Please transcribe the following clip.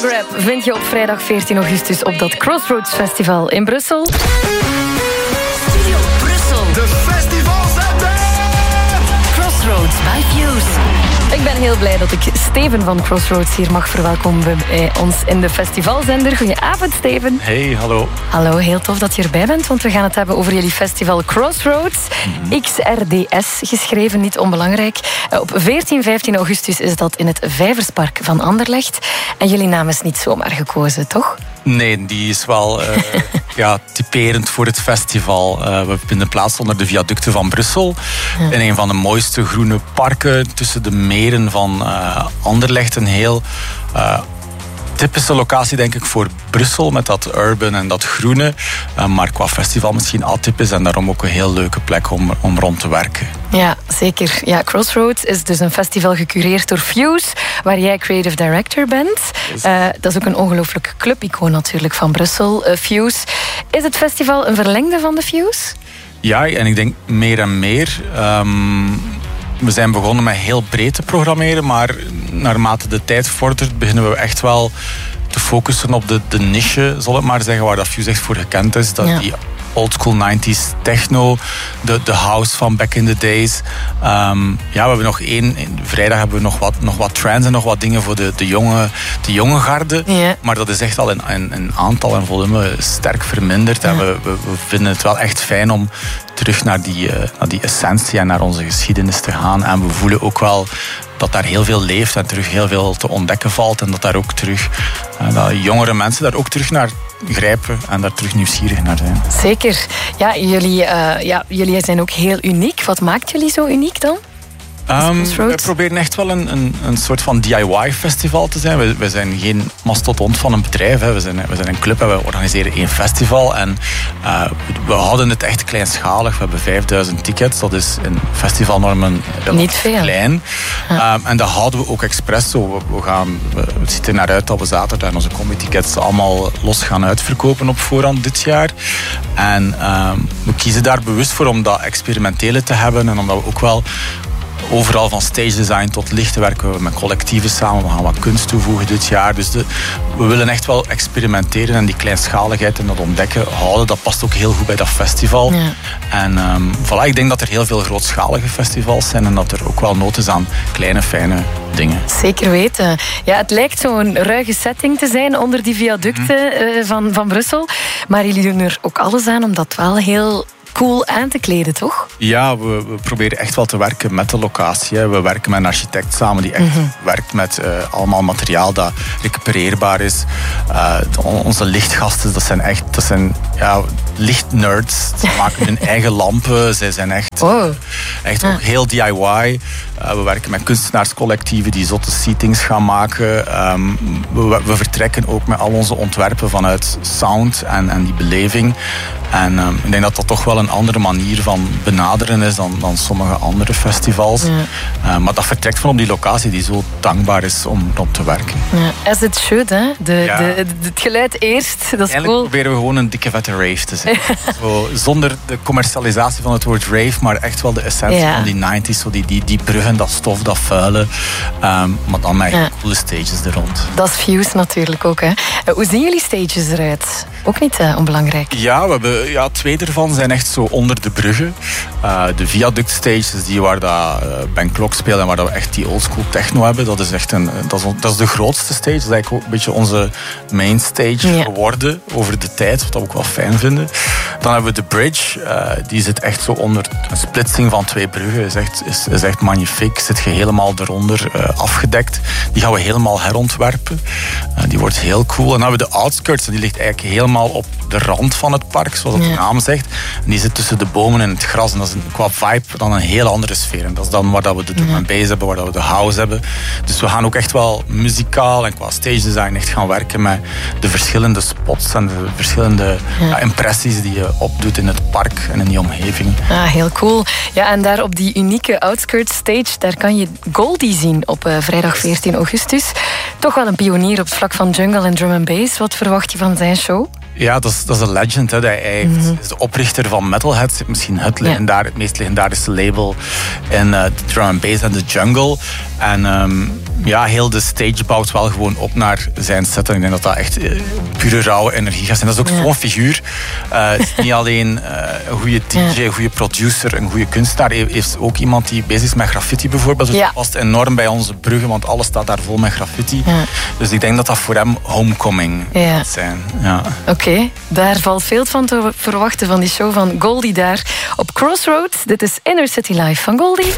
Grab vind je op vrijdag 14 augustus op dat Crossroads Festival in Brussel. Studio Brussel. De festivalzender! Crossroads by Fuse. Ik ben heel blij dat ik Steven van Crossroads hier mag verwelkomen bij ons in de festivalzender. Goedenavond, Steven. Hey, hallo. Hallo, heel tof dat je erbij bent, want we gaan het hebben over jullie festival Crossroads. XRDS geschreven, niet onbelangrijk. Op 14, 15 augustus is dat in het Vijverspark van Anderlecht. En jullie naam is niet zomaar gekozen, toch? Nee, die is wel typerend voor het festival. We vinden plaats onder de viaducten van Brussel. Ja. In een van de mooiste groene parken tussen de meren van Anderlecht. Een heel typische locatie, denk ik, voor Brussel. Met dat urban en dat groene. Maar qua festival misschien atypisch. En daarom ook een heel leuke plek om rond te werken. Ja, zeker. Ja, Crossroads is dus een festival gecureerd door Fuse, waar jij creative director bent. Dat is ook een ongelooflijke clubicoon natuurlijk van Brussel, Fuse. Is het festival een verlengde van de Fuse? Ja, en ik denk meer en meer. We zijn begonnen met heel breed te programmeren, maar naarmate de tijd vordert, beginnen we echt wel te focussen op de niche, zal ik maar zeggen, waar dat Fuse echt voor gekend is. Dat die oldschool 90s techno, de house van back in the days. We hebben nog vrijdag hebben we nog wat trends en nog wat dingen voor de jonge garde. Yeah. Maar dat is echt al in aantal en volume sterk verminderd. En we vinden het wel echt fijn om terug naar die essentie en naar onze geschiedenis te gaan. En we voelen ook wel dat daar heel veel leeft en terug heel veel te ontdekken valt. En dat daar ook terug dat jongere mensen daar ook terug naar grijpen en daar terug nieuwsgierig naar zijn. Zeker. Ja, jullie zijn ook heel uniek. Wat maakt jullie zo uniek dan? We proberen echt wel een soort van DIY-festival te zijn. We zijn geen mastodont van een bedrijf. Hè. We zijn een club en we organiseren 1 festival. En we houden het echt kleinschalig. We hebben 5000 tickets. Dat is in festivalnormen relatief klein. Ja. En dat houden we ook expres zo. We zien er naar uit dat we zaterdag onze combi-tickets allemaal los gaan uitverkopen op voorhand dit jaar. En we kiezen daar bewust voor om dat experimentele te hebben. En omdat we ook wel overal van stage design tot lichten werken we met collectieven samen. We gaan wat kunst toevoegen dit jaar. Dus we willen echt wel experimenteren en die kleinschaligheid en dat ontdekken houden. Dat past ook heel goed bij dat festival. Ja. En ik denk dat er heel veel grootschalige festivals zijn en dat er ook wel nood is aan kleine, fijne dingen. Zeker weten. Ja, het lijkt zo'n ruige setting te zijn onder die viaducten van Brussel. Maar jullie doen er ook alles aan om dat wel heel cool aan te kleden, toch? Ja, we proberen echt wel te werken met de locatie. Hè. We werken met een architect samen die echt werkt met allemaal materiaal dat recupereerbaar is. Onze lichtgasten, dat zijn lichtnerds. Ze maken hun eigen lampen. Zij zijn echt ook heel DIY. We werken met kunstenaarscollectieven die zotte seatings gaan maken. We vertrekken ook met al onze ontwerpen vanuit sound en die beleving. En ik denk dat dat toch wel een andere manier van benaderen is dan sommige andere festivals. Ja. Maar dat vertrekt van op die locatie die zo dankbaar is om erop te werken. Ja. As it should, hè? Het geluid eerst, dat is eigenlijk cool. Proberen we gewoon een dikke vette rave te zijn. Zo, zonder de commercialisatie van het woord rave, maar echt wel de essentie van die 90s. Zo die bruggen, dat stof, dat vuile. Maar dan met coole stages er rond. Dat is Fuse natuurlijk ook, hè? Hoe zien jullie stages eruit? Ook niet onbelangrijk. Ja, we hebben 2 ervan zijn echt zo onder de bruggen. De viaduct stages, die waar Ben Klok speelt en waar we echt die oldschool techno hebben. Dat is echt dat is de grootste stage. Dat is eigenlijk ook een beetje onze main stage geworden over de tijd, wat we ook wel fijn vinden. Dan hebben we de bridge. Die zit echt zo onder een splitsing van 2 bruggen. Is echt magnifiek. Zit je helemaal eronder afgedekt. Die gaan we helemaal herontwerpen. Die wordt heel cool. En dan hebben we de outskirts. En die ligt eigenlijk helemaal op de rand van het park, zoals het naam zegt. En die zit tussen de bomen en het gras. En dat is qua vibe dan een heel andere sfeer. En dat is dan waar dat we de drum and bass hebben, waar dat we de house hebben. Dus we gaan ook echt wel muzikaal en qua stage design echt gaan werken met de verschillende spots en de verschillende impressies die je opdoet in het park en in die omgeving. Ah, heel cool. Ja, en daar op die unieke outskirt stage, daar kan je Goldie zien op vrijdag 14 augustus. Toch wel een pionier op het vlak van jungle en drum and bass. Wat verwacht je van zijn show? Ja, dat is een legend. Hè. Hij is de oprichter van Metalhead. Misschien het meest legendarische label in de drum and bass en de jungle. En heel de stage bouwt wel gewoon op naar zijn set. En ik denk dat dat echt pure rauwe energie gaat zijn. Dat is ook zo'n figuur. Het is niet alleen een goede DJ, een goede producer, een goede kunstenaar. Hij is ook iemand die bezig is met graffiti bijvoorbeeld. Dus dat past enorm bij onze bruggen, want alles staat daar vol met graffiti. Ja. Dus ik denk dat dat voor hem homecoming gaat zijn. Ja. Oké, daar valt veel van te verwachten van die show van Goldie daar op Crossroads. Dit is Inner City Live van Goldie.